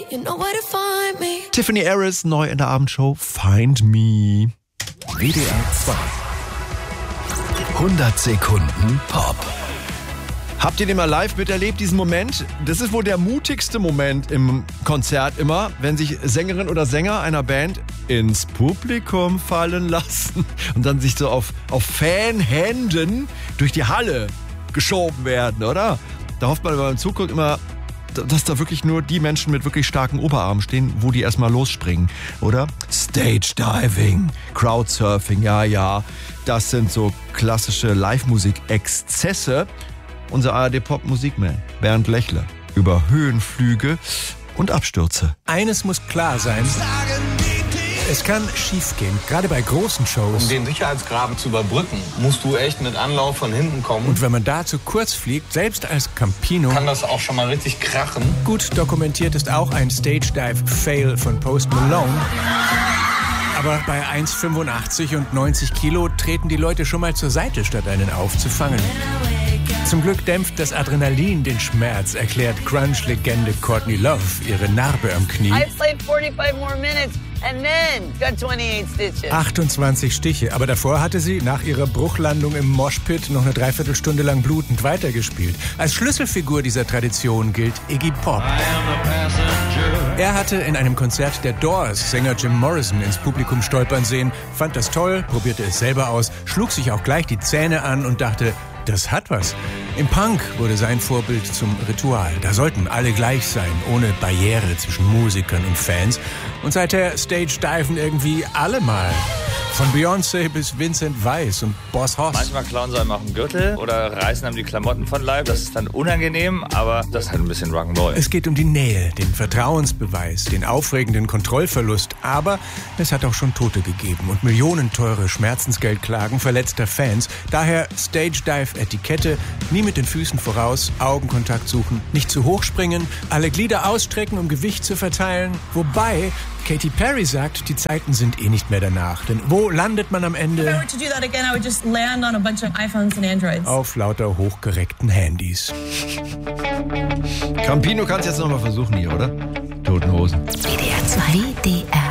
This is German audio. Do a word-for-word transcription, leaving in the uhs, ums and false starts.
You know where to find me. Tiffany Harris, neu in der Abendshow Find Me. W D R zwei. hundert Sekunden Pop. Habt ihr den mal live miterlebt, diesen Moment? Das ist wohl der mutigste Moment im Konzert immer, wenn sich Sängerin oder Sänger einer Band ins Publikum fallen lassen und dann sich so auf, auf Fanhänden durch die Halle geschoben werden, oder? Da hofft man beim Zugucken immer, dass da wirklich nur die Menschen mit wirklich starken Oberarmen stehen, wo die erstmal losspringen, oder? Stage Diving, Crowdsurfing, ja, ja. Das sind so klassische Live-Musik-Exzesse. Unser A R D-Pop-Musikman Bernd Lechler über Höhenflüge und Abstürze. Eines muss klar sein. Es kann schiefgehen, gerade bei großen Shows. Um den Sicherheitsgraben zu überbrücken, musst du echt mit Anlauf von hinten kommen. Und wenn man da zu kurz fliegt, selbst als Campino, kann das auch schon mal richtig krachen. Gut dokumentiert ist auch ein Stage-Dive-Fail von Post Malone. Aber bei eins Komma fünfundachtzig und neunzig Kilo treten die Leute schon mal zur Seite, statt einen aufzufangen. Zum Glück dämpft das Adrenalin den Schmerz, erklärt Grunge-Legende Courtney Love ihre Narbe am Knie. I played forty-five more minutes and then got twenty-eight stitches. achtundzwanzig Stiche, aber davor hatte sie nach ihrer Bruchlandung im Moshpit noch eine Dreiviertelstunde lang blutend weitergespielt. Als Schlüsselfigur dieser Tradition gilt Iggy Pop. Er hatte in einem Konzert der Doors Sänger Jim Morrison ins Publikum stolpern sehen, fand das toll, probierte es selber aus, schlug sich auch gleich die Zähne an und dachte, das hat was. Im Punk wurde sein Vorbild zum Ritual. Da sollten alle gleich sein, ohne Barriere zwischen Musikern und Fans. Und seither Stage-Diven irgendwie alle mal. Von Beyoncé bis Vincent Weiss und Boss Hoss. Manchmal klauen sie einem auch einen Gürtel oder reißen einem die Klamotten von Leib. Das ist dann unangenehm, aber das ist halt ein bisschen Rock'n'Roll. Es geht um die Nähe, den Vertrauensbeweis, den aufregenden Kontrollverlust. Aber es hat auch schon Tote gegeben und millionenteure Schmerzensgeldklagen verletzter Fans. Daher Stage-Dive-Etikette, nie mit den Füßen voraus, Augenkontakt suchen, nicht zu hoch springen, alle Glieder ausstrecken, um Gewicht zu verteilen. Wobei Katy Perry sagt, die Zeiten sind eh nicht mehr danach. Denn wo landet man am Ende? Auf lauter hochgereckten Handys. Campino kannst jetzt noch mal versuchen hier, oder? Toten Hosen. W D R zwei. W D R